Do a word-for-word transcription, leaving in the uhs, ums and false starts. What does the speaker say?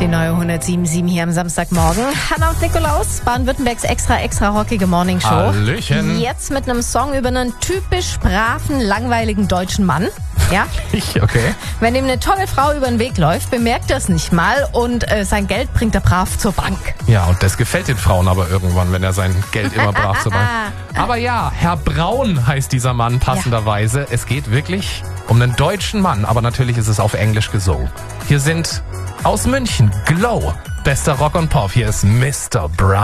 Die neue hundertsieben Komma sieben hier am Samstagmorgen. Hanna und Nikolaus, Baden-Württembergs extra, extra rockige Morningshow. Hallöchen. Jetzt mit einem Song über einen typisch braven, langweiligen deutschen Mann. Ja? Ich, okay. Wenn ihm eine tolle Frau über den Weg läuft, bemerkt er es nicht mal und äh, sein Geld bringt er brav zur Bank. Ja, und das gefällt den Frauen aber irgendwann, wenn er sein Geld immer brav so macht. Aber ja, Herr Braun heißt dieser Mann passenderweise. Ja. Es geht wirklich um einen deutschen Mann, aber natürlich ist es auf Englisch gesungen. Hier sind aus München Glow. Bester Rock und Pop. Hier ist Mister Brown.